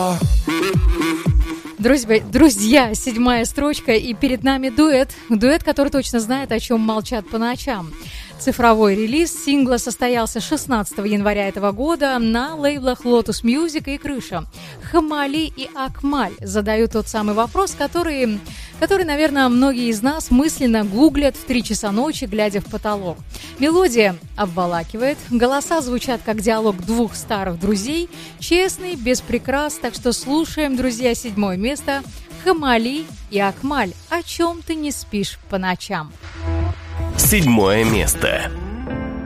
Друзья, 7-я строчка, и перед нами дуэт. Дуэт, который точно знает, о чем молчат по ночам. Цифровой релиз сингла состоялся 16 января этого года на лейблах Lotus Music и Крыша. Хамали и Акмаль задают тот самый вопрос, который, наверное, многие из нас мысленно гуглят в 3 часа ночи, глядя в потолок. Мелодия обволакивает, голоса звучат как диалог двух старых друзей, честный, без прикрас, так что слушаем, друзья, 7-е место. Хамали и Акмаль. О чем ты не спишь по ночам? 7-е место.